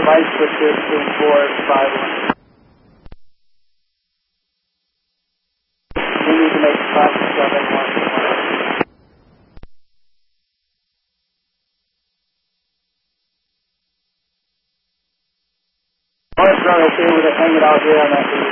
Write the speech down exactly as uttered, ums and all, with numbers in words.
device switches between four and five one. We need to make five seven one one. Alright, okay, we're going to hang it out here on that.